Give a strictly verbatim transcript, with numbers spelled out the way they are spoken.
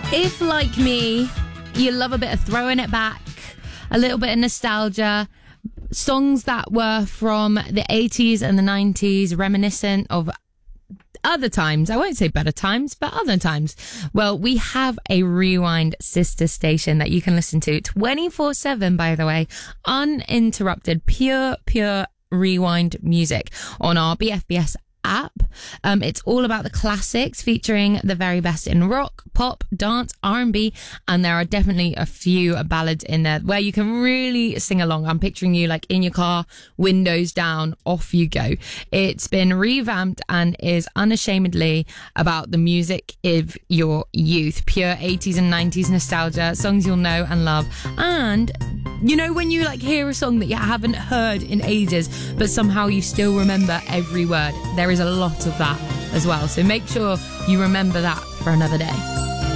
If, like me, you love a bit of throwing it back, a little bit of nostalgia, songs that were from the eighties and the nineties, reminiscent of other times, I won't say better times, but other times, well, we have a Rewind sister station that you can listen to twenty-four seven, by the way, uninterrupted, pure, pure Rewind music on our B F B S app. Um, it's all about the classics, featuring the very best in rock, pop, dance, R and B, and there are definitely a few ballads in there where you can really sing along. I'm picturing you like in your car, windows down, off you go. It's been revamped and is unashamedly about the music of your youth, pure eighties and nineties nostalgia, songs you'll know and love. And you know when you like hear a song that you haven't heard in ages, but somehow you still remember every word? There is a lot of that as well. So make sure you remember that for another day.